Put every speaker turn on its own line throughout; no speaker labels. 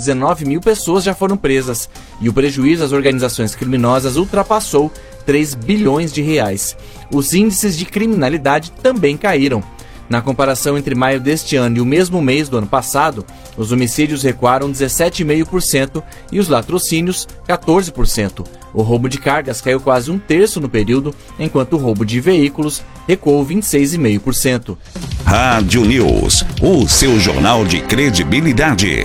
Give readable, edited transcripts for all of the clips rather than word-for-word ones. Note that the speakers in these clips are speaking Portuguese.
19 mil pessoas já foram presas e o prejuízo às organizações criminosas ultrapassou 3 bilhões de reais. Os índices de criminalidade também caíram. Na comparação entre maio deste ano e o mesmo mês do ano passado, os homicídios recuaram 17,5% e os latrocínios 14%. O roubo de cargas caiu quase um terço no período, enquanto o roubo de veículos recuou 26,5%.
Rádio News, o seu jornal de credibilidade.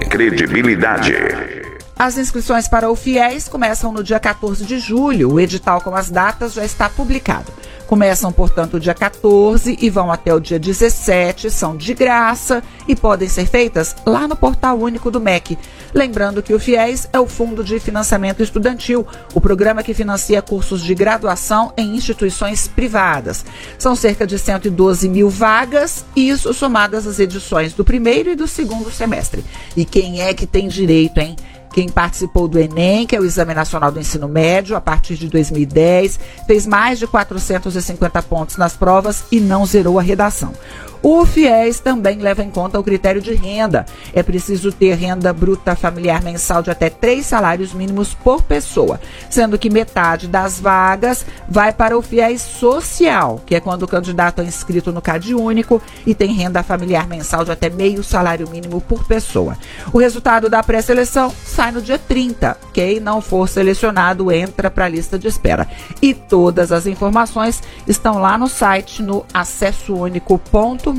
As inscrições para o FIES começam no dia 14 de julho. O edital com as datas já está publicado. Começam, portanto, dia 14 e vão até o dia 17, são de graça e podem ser feitas lá no Portal Único do MEC. Lembrando que o FIES é o Fundo de Financiamento Estudantil, o programa que financia cursos de graduação em instituições privadas. São cerca de 112 mil vagas, isso somadas às edições do primeiro e do segundo semestre. E quem é que tem direito, hein? Quem participou do Enem, que é o Exame Nacional do Ensino Médio, a partir de 2010, fez mais de 450 pontos nas provas e não zerou a redação. O FIES também leva em conta o critério de renda. É preciso ter renda bruta familiar mensal de até 3 salários mínimos por pessoa, sendo que metade das vagas vai para o FIES social, que é quando o candidato é inscrito no CadÚnico e tem renda familiar mensal de até meio salário mínimo por pessoa. O resultado da pré-seleção sai no dia 30. Quem não for selecionado entra para a lista de espera. E todas as informações estão lá no site no acessounico.mec.gov.br.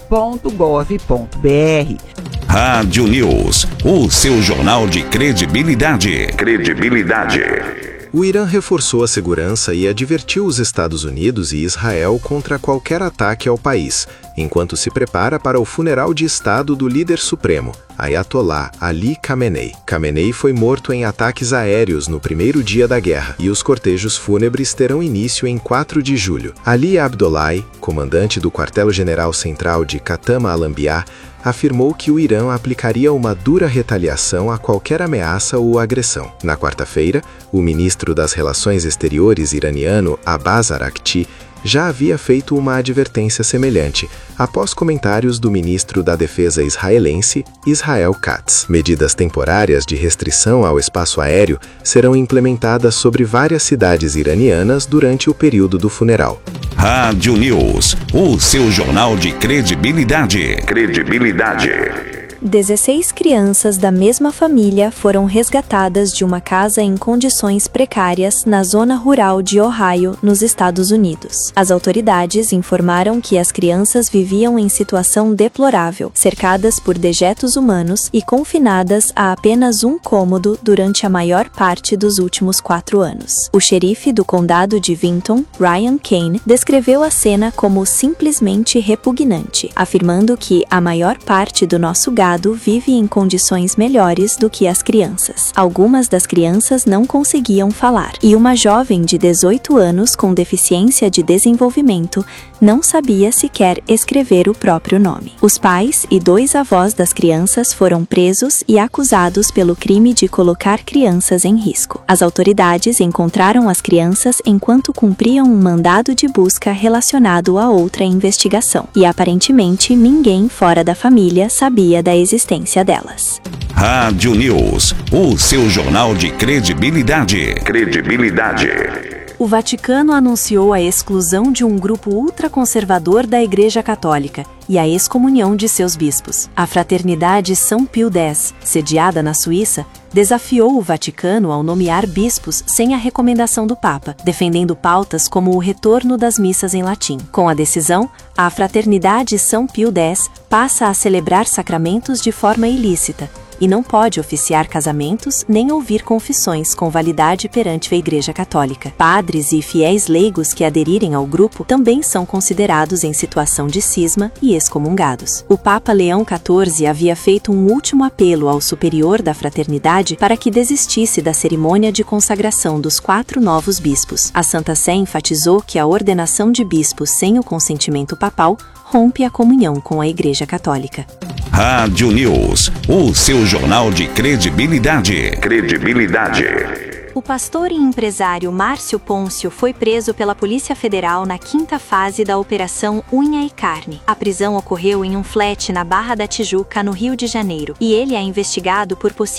Rádio News, o seu jornal de credibilidade.
O Irã reforçou a segurança e advertiu os Estados Unidos e Israel contra qualquer ataque ao país, enquanto se prepara para o funeral de Estado do líder supremo, Ayatollah Ali Khamenei. Khamenei foi morto em ataques aéreos no primeiro dia da guerra, e os cortejos fúnebres terão início em 4 de julho. Ali Abdollahi, comandante do quartel-general central de Khatama al-Anbiya, afirmou que o Irã aplicaria uma dura retaliação a qualquer ameaça ou agressão. Na quarta-feira, o ministro das Relações Exteriores iraniano, Abbas Araghchi, já havia feito uma advertência semelhante, após comentários do ministro da Defesa israelense, Israel Katz. Medidas temporárias de restrição ao espaço aéreo serão implementadas sobre várias cidades iranianas durante o período do funeral.
Rádio News, o seu jornal de credibilidade.
16 crianças da mesma família foram resgatadas de uma casa em condições precárias na zona rural de Ohio, nos Estados Unidos. As autoridades informaram que as crianças viviam em situação deplorável, cercadas por dejetos humanos e confinadas a apenas um cômodo durante a maior parte dos últimos 4 anos. O xerife do condado de Vinton, Ryan Kane, descreveu a cena como simplesmente repugnante, afirmando que a maior parte do nosso gado vive em condições melhores do que as crianças. Algumas das crianças não conseguiam falar, e uma jovem de 18 anos com deficiência de desenvolvimento não sabia sequer escrever o próprio nome. Os pais e 2 avós das crianças foram presos e acusados pelo crime de colocar crianças em risco. As autoridades encontraram as crianças enquanto cumpriam um mandado de busca relacionado a outra investigação, e aparentemente ninguém fora da família sabia da existência delas.
Rádio News, o seu jornal de credibilidade.
O Vaticano anunciou a exclusão de um grupo ultraconservador da Igreja Católica e a excomunhão de seus bispos. A Fraternidade São Pio X, sediada na Suíça, desafiou o Vaticano ao nomear bispos sem a recomendação do Papa, defendendo pautas como o retorno das missas em latim. Com a decisão, a Fraternidade São Pio X passa a celebrar sacramentos de forma ilícita e não pode oficiar casamentos nem ouvir confissões com validade perante a Igreja Católica. Padres e fiéis leigos que aderirem ao grupo também são considerados em situação de cisma e excomungados. O Papa Leão XIV havia feito um último apelo ao superior da fraternidade para que desistisse da cerimônia de consagração dos 4 novos bispos. A Santa Sé enfatizou que a ordenação de bispos sem o consentimento papal rompe a comunhão com a Igreja Católica.
Rádio News, o seu jornal de credibilidade.
O pastor e empresário Márcio Pôncio foi preso pela Polícia Federal na 5ª fase da Operação Unha e Carne. A prisão ocorreu em um flat na Barra da Tijuca, no Rio de Janeiro, e ele é investigado por